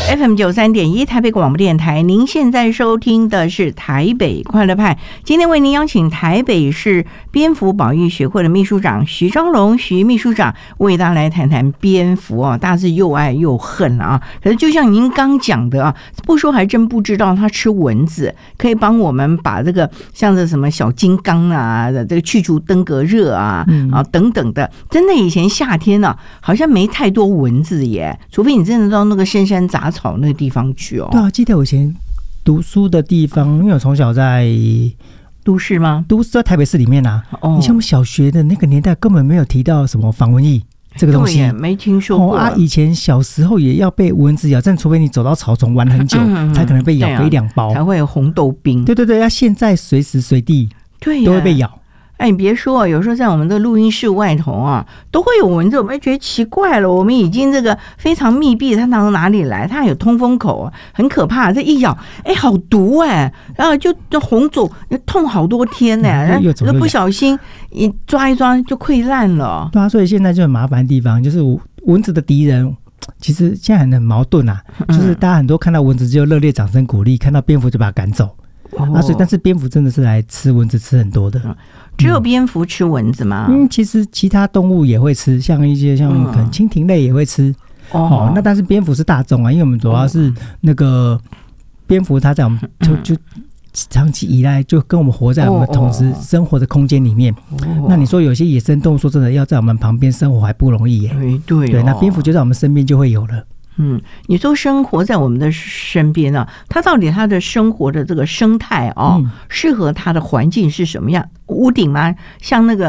FM93.1 台北广播电台，您现在收听的是台北快乐派。今天为您邀请台北市蝙蝠保育学会的秘书长徐昭龙徐秘书长为大家来谈谈蝙蝠啊，大家是又爱又恨啊。可是就像您刚讲的啊，不说还真不知道它吃蚊子可以帮我们把这个像这什么小金刚啊，这个去除登革热啊等等的。真的以前夏天啊，好像没太多蚊子耶，除非你真的到那个深山杂草那个地方去哦。 对啊，记得我以前读书的地方，因为我从小在都市吗？ 都市在台北市里面啊。以前我们小学的那个年代根本没有提到什么防蚊液这个东西， 没听说过以前小时候也要被蚊子咬，但除非你走到草丛玩很久，才可能被咬个1-2包， 才会有红豆冰。 对对对，要现在随时随地都会被咬。 哎，你别说，有时候在我们的录音室外头啊，都会有蚊子，我们觉得奇怪了。我们已经这个非常密闭，它从哪里来？它有通风口，很可怕。这一咬，哎，好毒哎，然后就红肿，痛好多天呢。然后不小心一抓一抓就溃烂了。 对啊，所以现在就很麻烦的地方就是蚊子的敌人。其实现在很矛盾啊，就是大家很多看到蚊子就热烈掌声鼓励，看到蝙蝠就把它赶走。所以但是蝙蝠真的是来吃蚊子吃很多的。 只有蝙蝠吃蚊子吗？ 其实其他动物也会吃，像一些像可能蜻蜓类也会吃。那但是蝙蝠是大众啊，因为我们主要是那个蝙蝠，它在我们就长期以来就跟我们活在我们同时生活的空间里面。那你说有些野生动物，说真的要在我们旁边生活还不容易耶。对，那蝙蝠就在我们身边就会有了。 你说生活在我们的身边啊，它到底它的生活的这个生态适合它的环境是什么样？屋顶吗？像那个